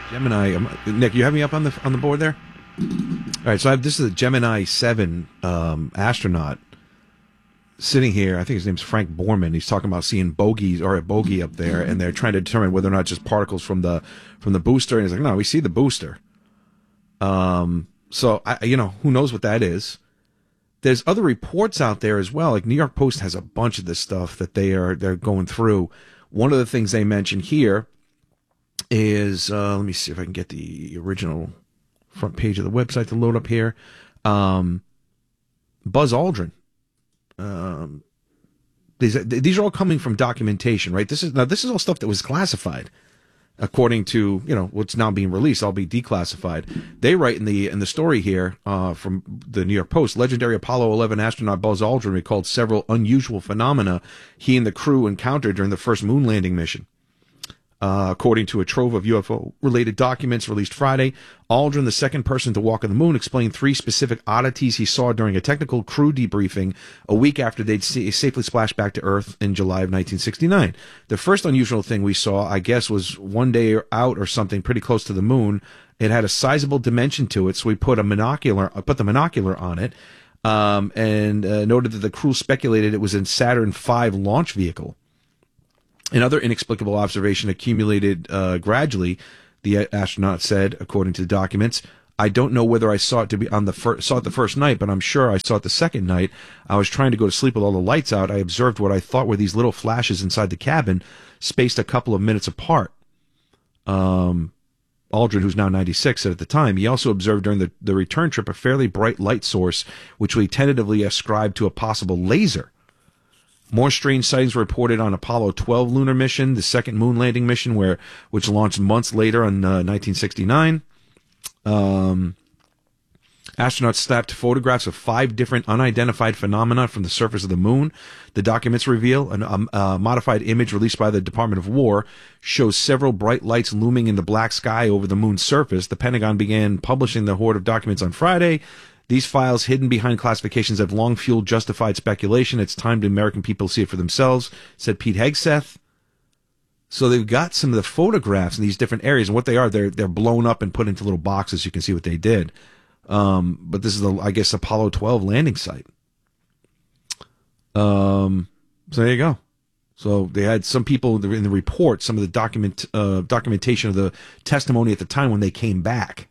Gemini. Nick, you have me up on the board there. All right, so this is a Gemini 7 astronaut sitting here. I think his name's Frank Borman. He's talking about seeing bogeys or a bogey up there, and they're trying to determine whether or not just particles from the booster. And he's like, no, we see the booster. So who knows what that is? There's other reports out there as well. Like New York Post has a bunch of this stuff that they're going through. One of the things they mention here is let me see if I can get the original front page of the website to load up here. Buzz Aldrin. These are all coming from documentation, right? This is all stuff that was classified, according to what's now being released. All be declassified. They write in the story here from the New York Post. Legendary Apollo 11 astronaut Buzz Aldrin recalled several unusual phenomena he and the crew encountered during the first moon landing mission. According to a trove of UFO-related documents released Friday, Aldrin, the second person to walk on the moon, explained 3 specific oddities he saw during a technical crew debriefing a week after they'd safely splashed back to Earth in July of 1969. The first unusual thing we saw, I guess, was one day out or something pretty close to the moon. It had a sizable dimension to it, so we put the monocular on it, and noted that the crew speculated it was a Saturn V launch vehicle. Another inexplicable observation accumulated gradually, the astronaut said, according to the documents. I don't know whether I saw it the first night, but I'm sure I saw it the second night. I was trying to go to sleep with all the lights out. I observed what I thought were these little flashes inside the cabin, spaced a couple of minutes apart. Aldrin, who's now 96, said at the time, he also observed during the return trip a fairly bright light source, which we tentatively ascribed to a possible laser. More strange sightings were reported on Apollo 12 lunar mission, the second moon landing mission, which launched months later in 1969. Astronauts snapped photographs of 5 different unidentified phenomena from the surface of the moon. The documents reveal a modified image released by the Department of War shows several bright lights looming in the black sky over the moon's surface. The Pentagon began publishing the horde of documents on Friday. These files, hidden behind classifications, have long fueled justified speculation. It's time the American people see it for themselves, said Pete Hegseth. So they've got some of the photographs in these different areas, and what they are, they're blown up and put into little boxes. You can see what they did. But this is I guess, Apollo 12 landing site. So there you go. So they had some people in the report, some of the documentation of the testimony at the time when they came back.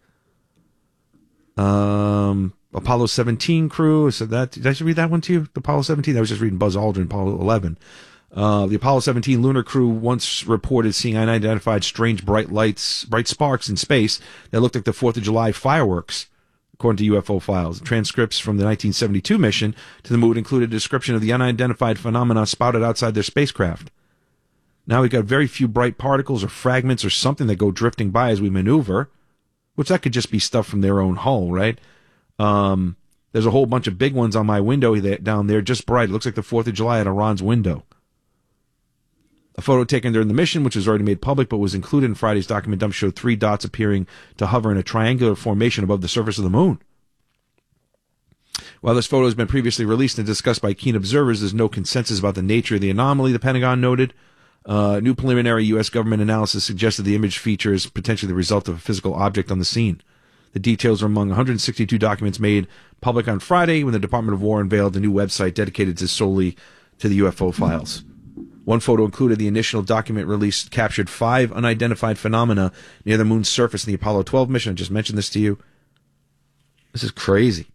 Apollo 17 crew. So did I just read that one to you? The Apollo 17? I was just reading Buzz Aldrin, Apollo 11. The Apollo 17 lunar crew once reported seeing unidentified strange bright sparks in space that looked like the 4th of July fireworks, according to UFO files. Transcripts from the 1972 mission to the moon included a description of the unidentified phenomena spouted outside their spacecraft. Now we've got very few bright particles or fragments or something that go drifting by as we maneuver, which that could just be stuff from their own hull, right? There's a whole bunch of big ones on my window down there, just bright. It looks like the 4th of July at Iran's window. A photo taken during the mission, which was already made public but was included in Friday's document dump, showed 3 dots appearing to hover in a triangular formation above the surface of the moon. While this photo has been previously released and discussed by keen observers, there's no consensus about the nature of the anomaly, the Pentagon noted. New preliminary U.S. government analysis suggested the image features potentially the result of a physical object on the scene. The details are among 162 documents made public on Friday when the Department of War unveiled a new website dedicated solely to the UFO files. One photo included the initial document release captured 5 unidentified phenomena near the moon's surface in the Apollo 12 mission. I just mentioned this to you. This is crazy.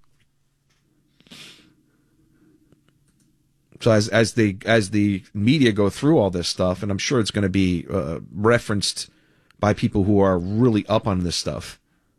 So as the media go through all this stuff, and I'm sure it's going to be referenced by people who are really up on this stuff,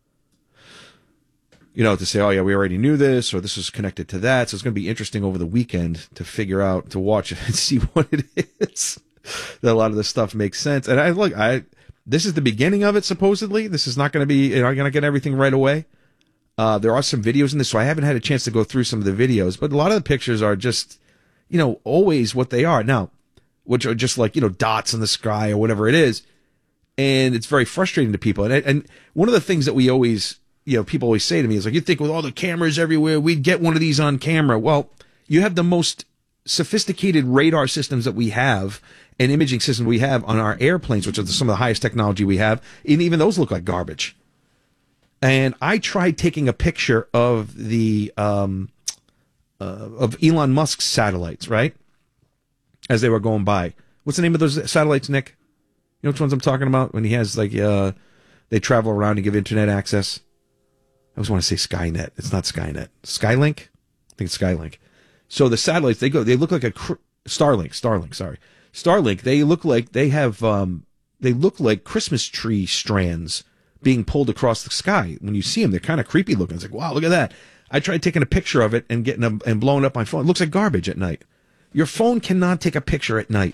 to say, oh yeah, we already knew this, or this is connected to that. So it's going to be interesting over the weekend to watch and see what it is. That a lot of this stuff makes sense. And this is the beginning of it, supposedly. This is not going to be, you're not going to get everything right away. There are some videos in this, so I haven't had a chance to go through some of the videos, but a lot of the pictures are just, always what they are now, which are just like, dots in the sky or whatever it is. And it's very frustrating to people. And one of the things that we always, people always say to me is like, you think with all the cameras everywhere, we'd get one of these on camera. Well, you have the most sophisticated radar systems that we have and imaging systems we have on our airplanes, which are some of the highest technology we have, and even those look like garbage. And I tried taking a picture of the of Elon Musk's satellites, right, as they were going by. What's the name of those satellites, Nick? You know which ones I'm talking about? When he has like they travel around and give internet access. I always want to say Skynet. It's not Skynet. Skylink? I think it's Skylink. So the satellites, they look like a Starlink. Sorry. Starlink, they look like they look like Christmas tree strands being pulled across the sky. When you see them, they're kind of creepy looking. It's like, wow, look at that. I tried taking a picture of it and and blowing up my phone. It looks like garbage at night. Your phone cannot take a picture at night.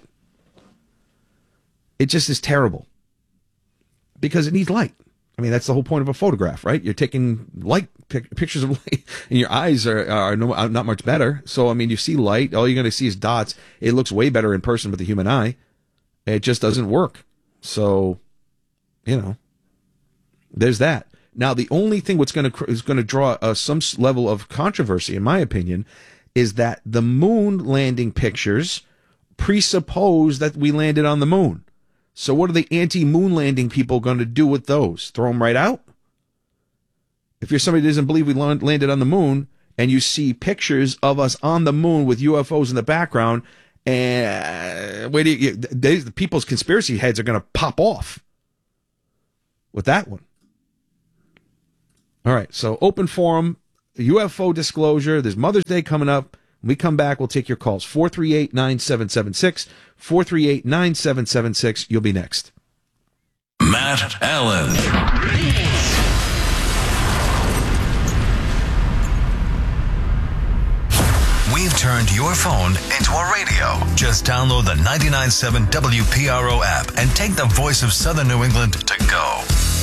It just is terrible because it needs light. I mean, that's the whole point of a photograph, right? You're taking light pictures of light, and your eyes are not much better. So, I mean, you see light. All you're going to see is dots. It looks way better in person with the human eye. It just doesn't work. So, there's that. Now, the only thing is going to draw some level of controversy, in my opinion, is that the moon landing pictures presuppose that we landed on the moon. So what are the anti-moon landing people going to do with those? Throw them right out? If you're somebody who doesn't believe we landed on the moon and you see pictures of us on the moon with UFOs in the background, and the people's conspiracy heads are going to pop off with that one. All right, so open forum, UFO disclosure. There's Mother's Day coming up. When we come back, we'll take your calls. 438-9776, 438-9776. You'll be next. Matt Allen. We've turned your phone into a radio. Just download the 99.7 WPRO app and take the voice of Southern New England to go.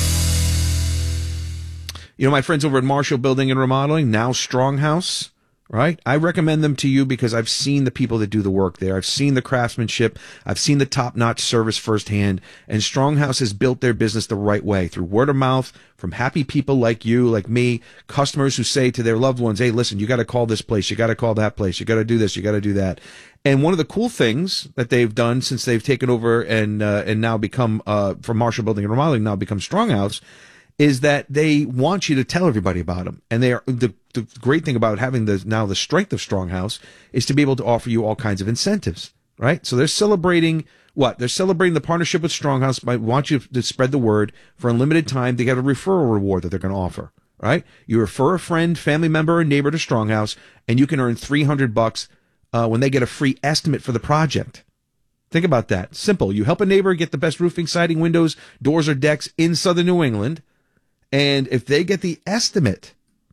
You know, my friends over at Marshall Building and Remodeling, now Stronghouse, right? I recommend them to you because I've seen the people that do the work there. I've seen the craftsmanship. I've seen the top-notch service firsthand. And Stronghouse has built their business the right way through word of mouth from happy people like you, like me, customers who say to their loved ones, hey, listen, you got to call this place. You got to call that place. You got to do this. You got to do that. And one of the cool things that they've done since they've taken over and now become, from Marshall Building and Remodeling, now become Stronghouse, is that they want you to tell everybody about them. And they are the great thing about having the strength of Stronghouse is to be able to offer you all kinds of incentives, right? So they're celebrating what? They're celebrating the partnership with Stronghouse. By want you to spread the word for a limited time. They got a referral reward that they're going to offer, right? You refer a friend, family member, or neighbor to Stronghouse, and you can earn $300 when they get a free estimate for the project. Think about that. Simple. You help a neighbor get the best roofing, siding, windows, doors, or decks in Southern New England. And if they get the estimate,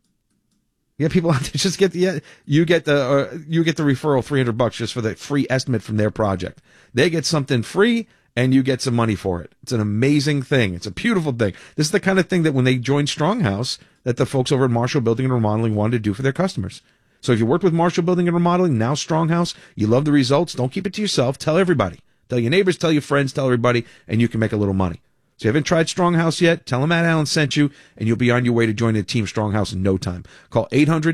people out there just get you get the referral $300 just for the free estimate from their project. They get something free and you get some money for it. It's an amazing thing. It's a beautiful thing. This is the kind of thing that when they joined Stronghouse, that the folks over at Marshall Building and Remodeling wanted to do for their customers. So if you worked with Marshall Building and Remodeling, now Stronghouse, you love the results, don't keep it to yourself. Tell everybody. Tell your neighbors, tell your friends, tell everybody, and you can make a little money. So you haven't tried Stronghouse yet? Tell them Matt Allen sent you, and you'll be on your way to joining the team Stronghouse in no time. Call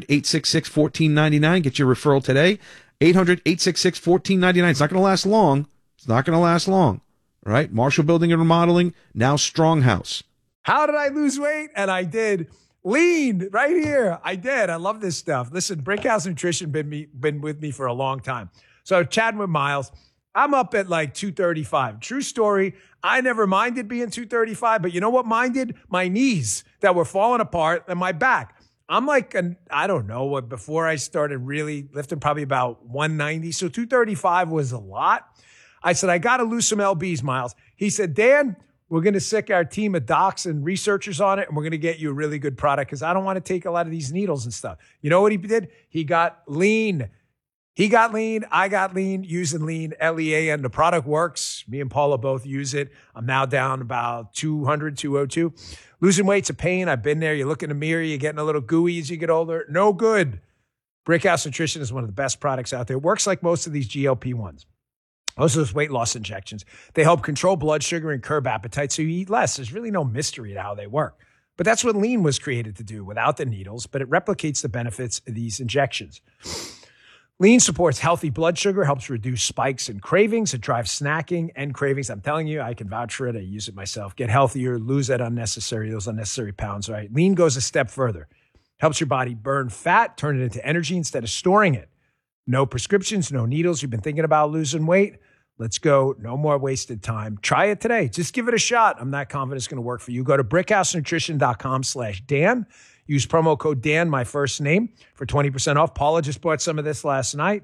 800-866-1499. Get your referral today. 800-866-1499. It's not going to last long. It's not going to last long. All right? Marshall Building and Remodeling, now Stronghouse. How did I lose weight? And I did. Lean right here. I did. I love this stuff. Listen, Brickhouse Nutrition been with me for a long time. So chatting with Miles, I'm up at like 235. True story. I never minded being 235, but you know what minded? My knees that were falling apart and my back. I'm like, I don't know what, before I started really lifting, probably about 190. So 235 was a lot. I said, I got to lose some LBs, Miles. He said, Dan, we're going to sick our team of docs and researchers on it, and we're going to get you a really good product because I don't want to take a lot of these needles and stuff. You know what he did? He got lean. He got lean. I got lean using lean, LEAN. The product works. Me and Paula both use it. I'm now down about 200, 202. Losing weight's a pain. I've been there. You look in the mirror, you're getting a little gooey as you get older. No good. Brickhouse Nutrition is one of the best products out there. It works like most of these GLP-1s. Most of those weight loss injections. They help control blood sugar and curb appetite so you eat less. There's really no mystery to how they work. But that's what lean was created to do without the needles, but it replicates the benefits of these injections. Lean supports healthy blood sugar, helps reduce spikes and cravings. It drives snacking and cravings. I'm telling you, I can vouch for it. I use it myself. Get healthier, lose those unnecessary pounds, right? Lean goes a step further. Helps your body burn fat, turn it into energy instead of storing it. No prescriptions, no needles. You've been thinking about losing weight? Let's go. No more wasted time. Try it today. Just give it a shot. I'm not confident it's going to work for you. Go to brickhousenutrition.com/Dan. Use promo code Dan, my first name, for 20% off. Paula just bought some of this last night.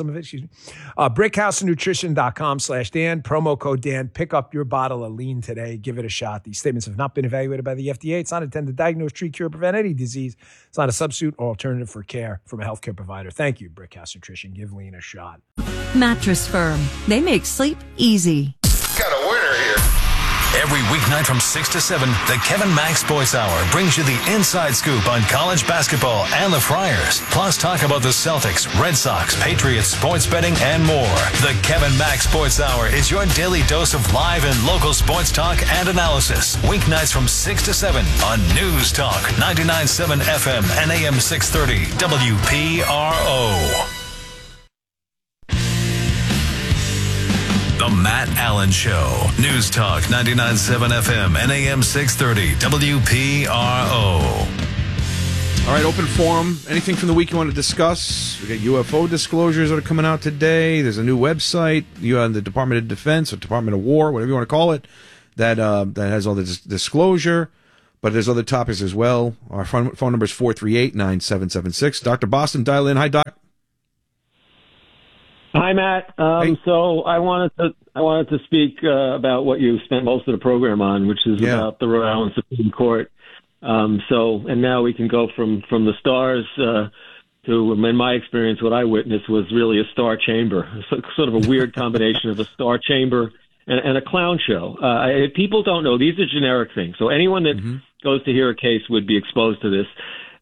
Brickhousenutrition.com/Dan. Promo code Dan. Pick up your bottle of Lean today. Give it a shot. These statements have not been evaluated by the FDA. It's not intended to diagnose, treat, cure, or prevent any disease. It's not a substitute or alternative for care from a healthcare provider. Thank you, Brickhouse Nutrition. Give Lean a shot. Mattress Firm. They make sleep easy. Got a winner here. Every weeknight from 6 to 7, the Kevin Max Sports Hour brings you the inside scoop on college basketball and the Friars. Plus talk about the Celtics, Red Sox, Patriots, sports betting, and more. The Kevin Max Sports Hour is your daily dose of live and local sports talk and analysis. Weeknights from 6 to 7 on News Talk 99.7 FM and AM 630 WPRO. The Matt Allen Show. News Talk 99.7 FM and AM 630 WPRO. All right, open forum. Anything from the week you want to discuss? We got UFO disclosures that are coming out today. There's a new website, the Department of Defense or Department of War, whatever you want to call it, that has all the disclosure. But there's other topics as well. Our phone number is 438-9776. Dr. Boston, dial in. Hi, Doc. Hi, Matt. Hey. So I wanted to speak about what you spent most of the program on, which is about the Rhode Island Supreme Court. And now we can go from the stars to, in my experience, what I witnessed was really a star chamber, sort of a weird combination of a star chamber and a clown show. People don't know. These are generic things. So anyone that goes to hear a case would be exposed to this.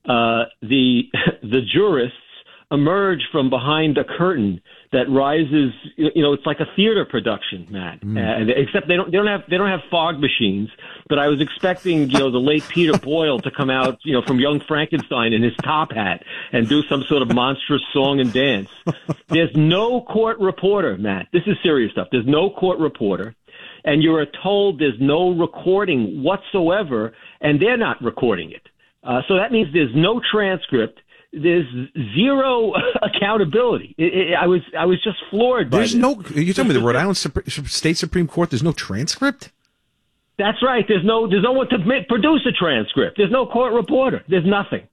The jurists emerge from behind a curtain that rises. It's like a theater production, Matt. Except they don't have fog machines. But I was expecting, the late Peter Boyle to come out, from Young Frankenstein in his top hat and do some sort of monstrous song and dance. There's no court reporter, Matt. This is serious stuff. There's no court reporter. And you are told there's no recording whatsoever, and they're not recording it. So that means there's no transcript. There's zero accountability. I was just floored by this. You're telling me the Rhode Island State Supreme Court, there's no transcript? That's right. There's no one to produce a transcript. There's no court reporter. There's nothing.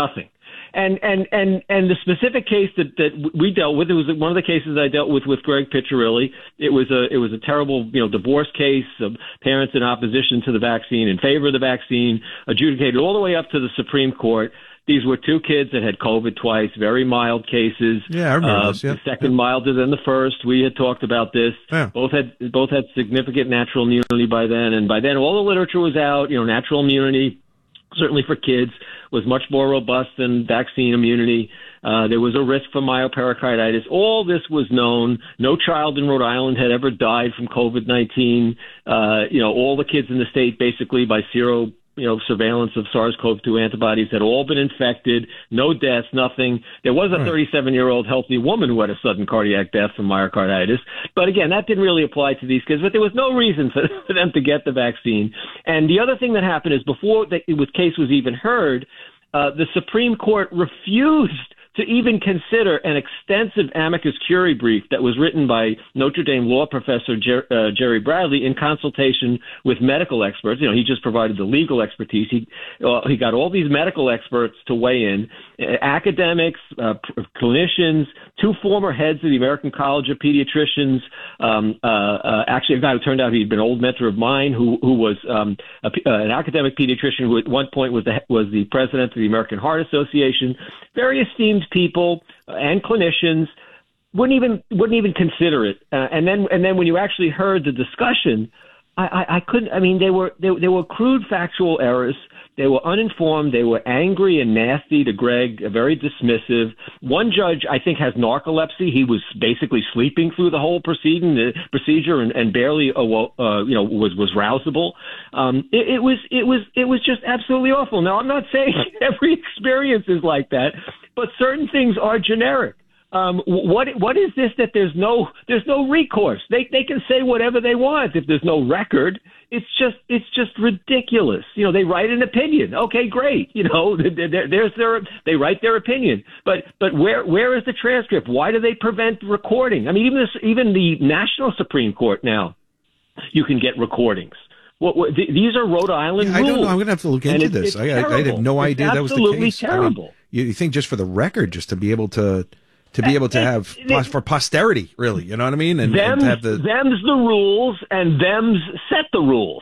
And the specific case that we dealt with, it was one of the cases I dealt with Greg Piccirilli. It was a terrible, divorce case of parents in opposition to the vaccine, in favor of the vaccine, adjudicated all the way up to the Supreme Court. These were two kids that had COVID twice, very mild cases. Yeah, I remember this. Yeah. The second milder than the first. We had talked about this. Yeah. Both had significant natural immunity by then, and by then all the literature was out. Natural immunity, certainly for kids, was much more robust than vaccine immunity. There was a risk for myopericarditis. All this was known. No child in Rhode Island had ever died from COVID-19. All the kids in the state, basically by surveillance of SARS-CoV-2 antibodies, had all been infected. No deaths, nothing. There was a 37-year-old healthy woman who had a sudden cardiac death from myocarditis. But again, that didn't really apply to these kids. But there was no reason for them to get the vaccine. And the other thing that happened is before the case was even heard, the Supreme Court refused to even consider an extensive amicus curiae brief that was written by Notre Dame law professor Jerry Bradley in consultation with medical experts. He just provided the legal expertise. He got all these medical experts to weigh in, academics, clinicians, two former heads of the American College of Pediatricians, actually a guy who turned out he'd been an old mentor of mine who was an academic pediatrician who at one point was the president of the American Heart Association. Very esteemed people and clinicians wouldn't even consider it. And then when you actually heard the discussion, I couldn't. I mean, they were crude factual errors. They were uninformed. They were angry and nasty to Greg, very dismissive. One judge, I think, has narcolepsy. He was basically sleeping through the whole procedure and barely was rousable. It was just absolutely awful. Now, I'm not saying every experience is like that, but certain things are generic. What is this that there's no recourse? They can say whatever they want if there's no record. It's just ridiculous. They write an opinion. Okay, great. They write their opinion. But where is the transcript? Why do they prevent recording? I mean, even the National Supreme Court now, you can get recordings. These are Rhode Island rules. I don't know. I'm going to have to look into this. I had no idea that was the case. Absolutely terrible. You think just for the record, just to be able to have for posterity, really, you know what I mean? And to have them's the rules, and them's set the rules.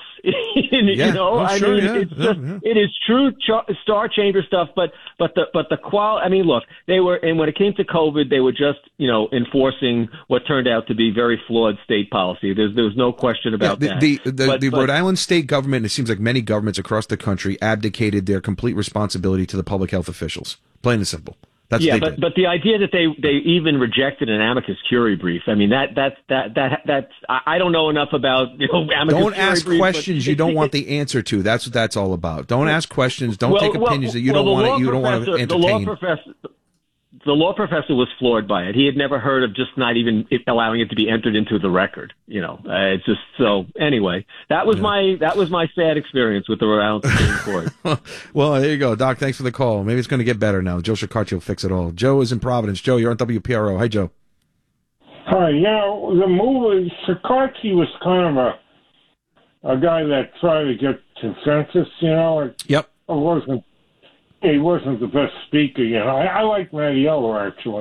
It is true Star Chamber stuff, but the quality. I mean, look, they were, and when it came to COVID, they were just enforcing what turned out to be very flawed state policy. There was no question about that. The Rhode Island state government, and it seems like many governments across the country, abdicated their complete responsibility to the public health officials. Plain and simple. But the idea that they even rejected an amicus curiae brief, I mean that's I don't know enough about amicus Don't ask questions you don't want the answer to. That's what that's all about. Don't ask questions. Don't take opinions that you don't want to entertain. The law professor was floored by it. He had never heard of just not even allowing it to be entered into the record. It's just so. Anyway, that was my sad experience with the Rhode Island Supreme Court. Well, there you go, Doc. Thanks for the call. Maybe it's going to get better now. Joe Shikarchi will fix it all. Joe is in Providence. Joe, you're on WPRO. Hi, Joe. Hi. The movie Shikarchi was kind of a guy that tried to get consensus. Yep. He wasn't the best speaker. I like Mattiello, actually.